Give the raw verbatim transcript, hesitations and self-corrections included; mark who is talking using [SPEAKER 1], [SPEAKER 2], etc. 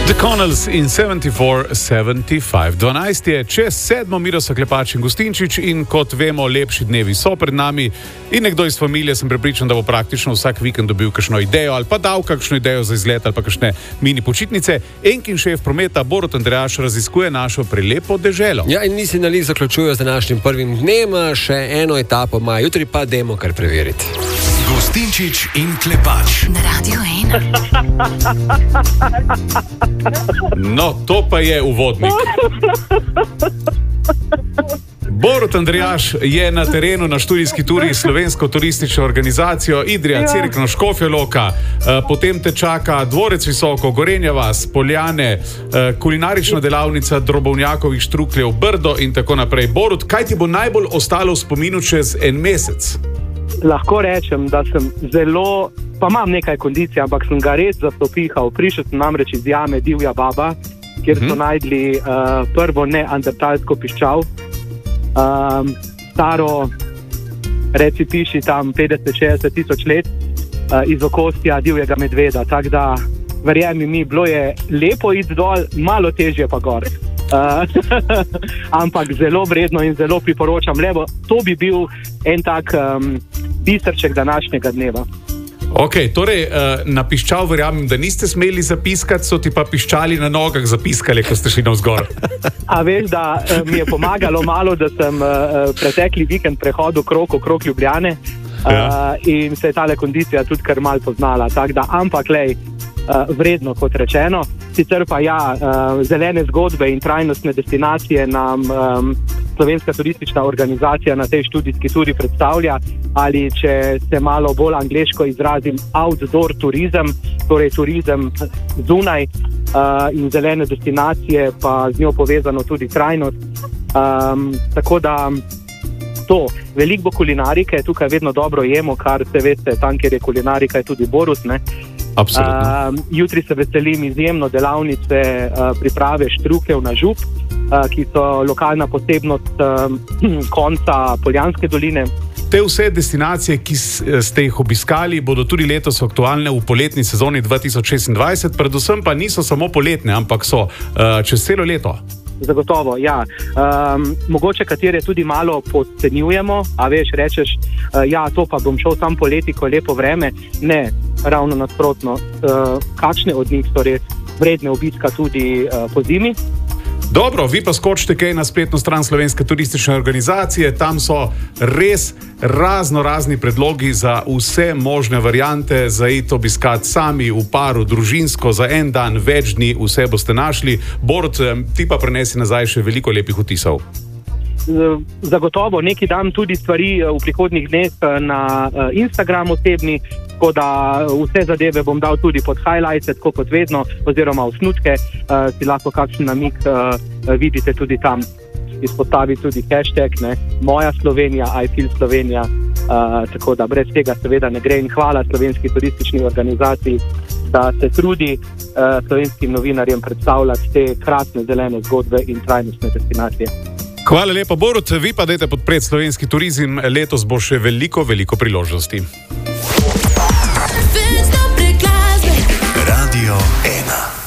[SPEAKER 1] The Connells in sedemdeset štiri sedemdeset pet. dvanajst je čez sedmo, Miroslav Klepač in Gustinčič in kot vemo, lepši dnevi so pred nami in nekdo iz familije sem prepričan, da bo praktično vsak vikend dobil kakšno idejo ali pa dal kakšno idejo za izlet ali pa kakšne mini počitnice. Enkin šef prometa Borut Andrejaš raziskuje našo prelepo deželo.
[SPEAKER 2] Ja, in nisi na lih zaključujo z današnjim prvim dnem, še eno etapo ima, jutri pa dajmo kar preveriti.
[SPEAKER 3] Gustinčič in Klepač
[SPEAKER 4] na Radio ena.
[SPEAKER 1] No, to pa je uvodnik. Borut Andrejaš je na terenu na študijski turi s slovensko turistično organizacijo Idrija, ja. Cerkno, Škofja Loka, potem te čaka Dvorec Visoko, Gorenja vas, Poljane, kulinarična delavnica Drobovnjakovih štrukljev, Brdo in tako naprej. Borut, kaj ti bo najbolj ostalo v spominu čez en mesec?
[SPEAKER 5] Lahko rečem, da sem zelo, pa imam nekaj kondicije, ampak sem ga res zastopihal. Prišel sem namreč iz jame Divja baba, kjer so hmm. najdli uh, prvo neandertalsko piščal, um, staro, reci piši tam petdeset šestdeset tisoč let, uh, iz okostja divjega medveda. Tako da, verjemi mi, bilo je lepo iti dol, malo težje pa gor. Uh, ampak zelo vredno in zelo priporočam, levo, to bi bil en tak um, biserček današnjega dneva.
[SPEAKER 1] Ok, torej na piščal verjamem, da niste smeli zapiskati, so ti pa piščali na nogah zapiskali, ko ste šli navzgor.
[SPEAKER 5] A veš, da mi je pomagalo malo, da sem pretekli vikend prehodil krog okrog Ljubljane, ja. In se je tale kondicija tudi kar malo poznala, tak da, ampak lej, vredno kot rečeno. Sicer pa ja, zelene zgodbe in trajnostne destinacije nam Slovenska turistična organizacija na tej študijski turi predstavlja, ali če se malo bolj angleško izrazim, outdoor turizem, torej turizem zunaj in zelene destinacije, pa z njo povezano tudi trajnost. Um, tako da to, veliko bo kulinarike, tukaj vedno dobro jemo, kar se veste, tam, kjer je kulinarika, je tudi Borut, ne? Uh, jutri se veselim izjemno delavnice uh, priprave štrukev na žup, uh, ki so lokalna posebnost uh, konca Poljanske doline.
[SPEAKER 1] Te vse destinacije, ki ste jih obiskali, bodo tudi letos aktualne v poletni sezoni dva tisoč šestindvajset, predvsem pa niso samo poletne, ampak so uh, čez celo leto.
[SPEAKER 5] Zagotovo, ja. Um, mogoče katere tudi malo podcenjujemo, a veš, rečeš, uh, ja, to pa bom šel sam poleti, ko je lepo vreme. Ne, ravno nasprotno. Uh, kakšne od njih so res vredne obiska tudi uh, po zimi?
[SPEAKER 1] Dobro, vi pa skočite kaj na spletno stran Slovenske turistične organizacije, tam so res razno razni predlogi za vse možne variante, za iti obiskati sami, v paru, družinsko, za en dan, več dni, vse boste našli. Borut, ti pa prenesi nazaj še veliko lepih vtisov.
[SPEAKER 5] Zagotovo, neki dam tudi stvari v prihodnjih dneh na Instagram osebni, tako da vse zadeve bom dal tudi pod highlights, tako kot vedno, oziroma osnutke, uh, si lahko kakšen namik uh, vidite tudi tam. Izpostavi tudi hashtag, ne, moja Slovenija, I feel Slovenija, uh, tako da brez tega seveda ne gre in hvala Slovenski turistični organizaciji, da se trudi uh, slovenskim novinarjem predstavljati te krasne zelene zgodbe in trajnostne destinacije.
[SPEAKER 1] Hvala lepa, Borut, vi pa dajte podpreti slovenski turizem, letos bo še veliko, veliko priložnosti.
[SPEAKER 3] Radio ena.